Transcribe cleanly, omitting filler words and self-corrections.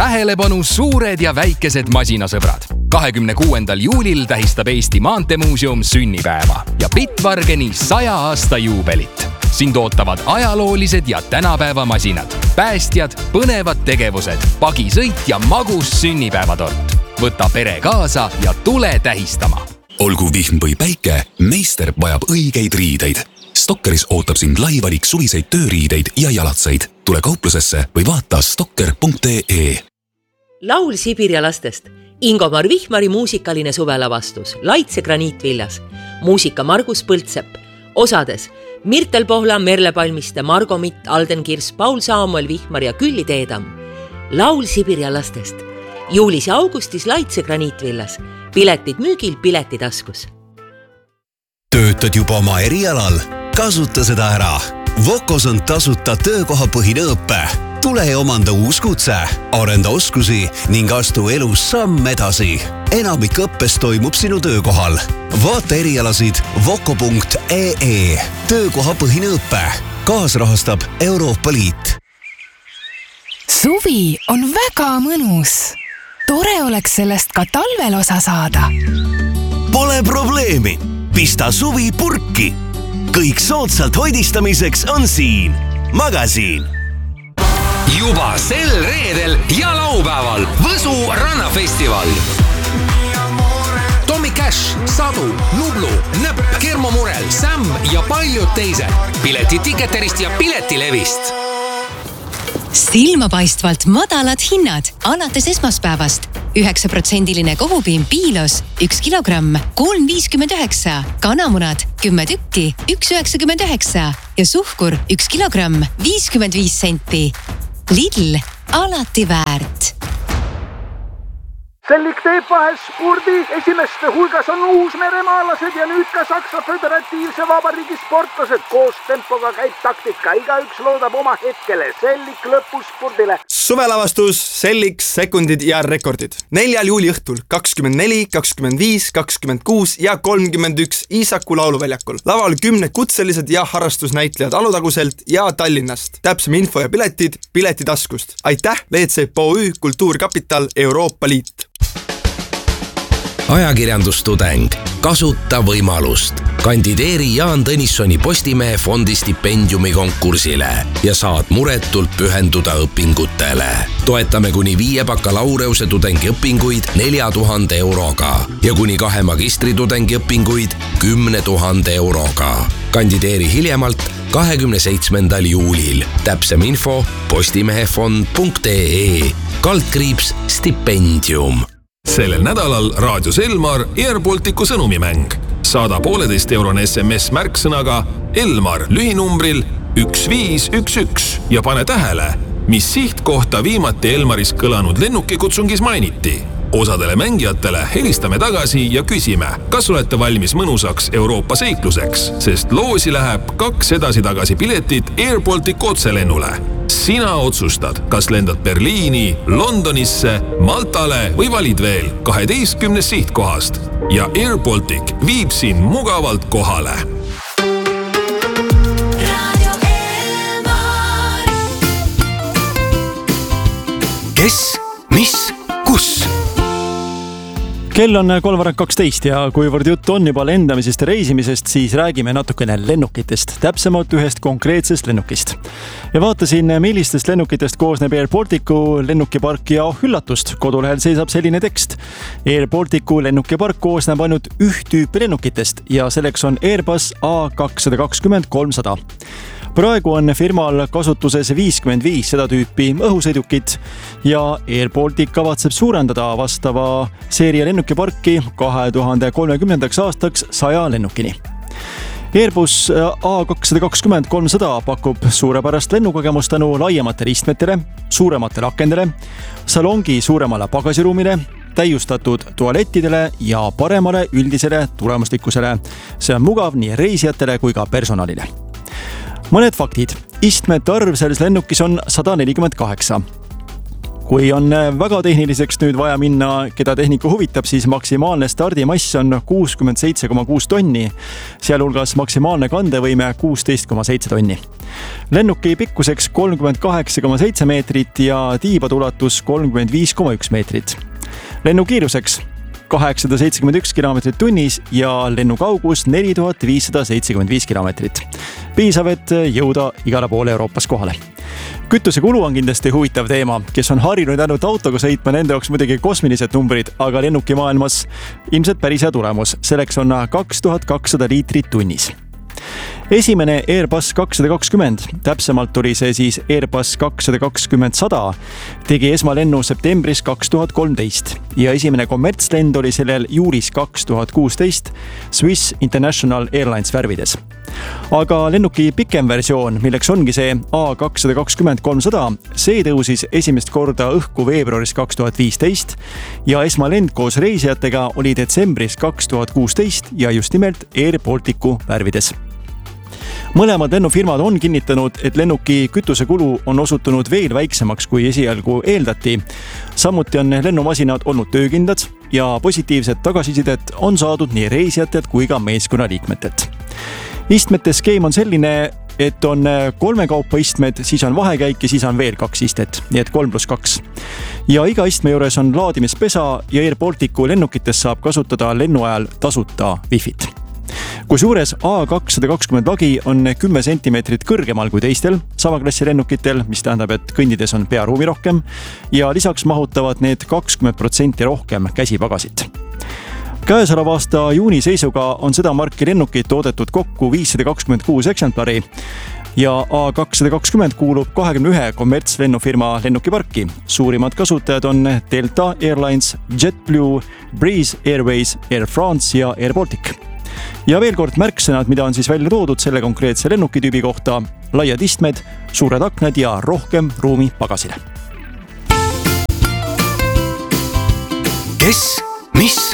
Tähelepanu suured ja väikesed masinasõbrad. 26. juulil tähistab Eesti Maanteemuuseum sünnipäeva ja Bitwargeni 100 aasta juubelit. Sind ootavad ajaloolised ja tänapäeva masinad, päästjad, põnevad tegevused, pagisõit ja magus sünnipäevatort. Võta pere kaasa ja tule tähistama. Olgu vihm või päike, meister vajab õigeid riideid. Stokkeris ootab sind laivalik suviseid tööriideid ja jalatsaid. Tule kauplusesse või vaata stokker.ee. Laul Sibirja lastest. Ingomar Vihmari muusikaline suvelavastus. Laitse graniitviljas. Muusika Margus Põldsepp. Osades Mirtel Pohla, Merle Palmiste, Margo Mitt, Alden Kirs, Paul Saamuel Vihmar ja Külli Teedam. Laul Sibirja lastest. Juulis ja augustis Laitse graniitvillas. Piletid müügil, Piletitaskus. Töötad juba oma erialal? Kasuta seda ära. Vokos on tasuta töökohapõhine õppe. Tule ja omanda uus kutse, arenda oskusi ning astu elus samm edasi. Enamik õppes toimub sinu töökohal. Vaata erialasid voko.ee. Töökohapõhine õppe. Kaasrahastab Euroopa Liit. Suvi on väga mõnus. Tore oleks sellest ka talvel osa saada. Pole probleemi. Pista suvi purki. Kõik soodsalt hoidistamiseks on siin. Magasiin. Juba sel reedel ja laupäeval Võsu rannafestival. Tommy Cash, Sadu, Nublu, Näpp, Kermo Murel, Sam ja paljud teised. Piletid Ticketerist ja Piletilevist. Silmapaistvalt madalad hinnad alates esmaspäevast. 9% kohupiim Piilos 1 kilogramm 3,59, kanamunad 10 tükki 1,99 ja suhkur 1 kilogramm 55 senti. Lidl, alati väärt. Sellik teeb vahel spordi. Esimeste hulgas on uusmeremaalased ja nüüd ka Saksa Föderatiivse Vabariigi sportlased. Koos tempoga käib taktika. Igaüks loodab oma hetkele. Sellik lõpuspordile. Suvelavastus, Sellik, sekundid ja rekordid. 4. juuli õhtul 24, 25, 26 ja 31 Iisaku lauluväljakul. Laval 10 kutselised ja harrastusnäitlejad Alutaguselt ja Tallinnast. Täpsem info ja piletid Piletitaskust. Aitäh, Leetsep OÜ, Kultuurkapital, Euroopa Liit. Ajakirjandustudeng. Kasuta võimalust. Kandideeri Jaan Tõnissoni Postimehe fondi stipendiumi konkursile ja saad muretult pühenduda õpingutele. Toetame kuni 5 bakalaureuse tudengiõpinguid 4000 euroga ja kuni 2 magistritudengi õpinguid 10 000 euroga. Kandideeri hiljemalt 27. juulil. Täpsem info postimehefond.ee /stipendium. Sellel nädalal Raadios Elmar Airbalticu sõnumimäng. Saada 1,5-eurone SMS märksõnaga Elmar lühinumbril 1511 ja pane tähele, mis sihtkohta viimati Elmaris kõlanud lennukikutsungis mainiti. Osadele mängijatele helistame tagasi ja küsime, kas olete valmis mõnusaks Euroopa seikluseks, sest loosi läheb 2 edasi-tagasi piletit Airbalticu otselennule. Sina otsustad, kas lendad Berliini, Londonisse, Maltale või valid veel 12 sihtkohast ja Airbaltic viib sind mugavalt kohale. Kes, mis, kus? Kell on 3:12 ja kuivõrd juttu on juba lendamisest ja reisimisest, siis räägime natukene lennukitest, täpsemalt ühest konkreetsest lennukist. Ja vaatasin, millistest lennukitest koosneb Airbalticu lennukipark ja üllatust. Kodulehel seisab selline tekst. Airbalticu lennukipark koosneb ainult üht tüüpi lennukitest ja selleks on Airbus A220-300. Praegu on firmal kasutuses 55 seda tüüpi õhusõidukit ja Airbaltic kavatseb suurendada vastava seeria lennukiparki 2030. aastaks 100 lennukini. Airbus A220-300 pakub suurepärast lennukogemust tänu laiematele istmetele, suurematele akendele, salongi suuremale pagasiruumile, täiustatud tualettidele ja paremale üldisele tulemuslikkusele. See on mugav nii reisijatele kui ka personalile. Mõned faktid. Istmete arv selles lennukis on 148. kui on väga tehniliseks nüüd vaja minna, keda tehnika huvitab, siis maksimaalne stardimass on 67,6 tonni, sealhulgas maksimaalne kandevõime 16,7 tonni. Lennuki pikkuseks 38,7 meetrit ja tiibade ulatus 35,1 meetrit. Lennukiiruseks 871 kilomeetrit tunnis ja lennukaugus 4575 kilomeetrit. Piisav, et jõuda igale poole Euroopas kohale. Kütusekulu on kindlasti huvitav teema, kes on harinud ainult autoga sõitma, nende jaoks muidugi kosmilised numbrid, aga lennuki maailmas ilmselt päris hea tulemus. Selleks on 2200 liitrit tunnis. Esimene Airbus 220, täpsemalt oli see siis Airbus 220-100, tegi esmalennu septembris 2013 ja esimene kommertslend oli sellel juulis 2016 Swiss International Airlines värvides. Aga lennuki pikem versioon, milleks ongi see A220-300, see tõusis esimest korda õhku veebruaris 2015 ja esmalend koos reisijatega oli detsembris 2016 ja just nimelt Air Balticu värvides. Mõlemad lennufirmad on kinnitanud, et lennuki kütusekulu on osutunud veel väiksemaks kui esialgu eeldati. Samuti on lennumasinad olnud töökindlad ja positiivset tagasisidet on saadud nii reisijatelt kui ka meeskonnaliikmetelt. Istmete skeem on selline, et on 3 kaupa istmed, siis on vahekäik ja siis on veel 2 istet, nii et 3+2. Ja iga istme juures on laadimispesa ja Air Balticu lennukites saab kasutada lennu ajal tasuta Wi-Fit. Kusjuures A220 lagi on 10 sentimeetrit kõrgemal kui teistel samaklassi lennukitel, mis tähendab, et kõndides on pearuumi rohkem ja lisaks mahutavad need 20% rohkem käsipagasit. Käesoleva aasta juuni seisuga on seda marki lennukit toodetud kokku 526 eksemplari ja A220 kuulub 21 kommertslennufirma lennukiparki. Suurimad kasutajad on Delta Airlines, JetBlue, Breeze Airways, Air France ja Air Baltic. Ja veel kord märksõnad, mida on siis välja toodud selle konkreetse lennukitüübi kohta: laiad istmed, suured aknad ja rohkem ruumi pagasile. Kes, mis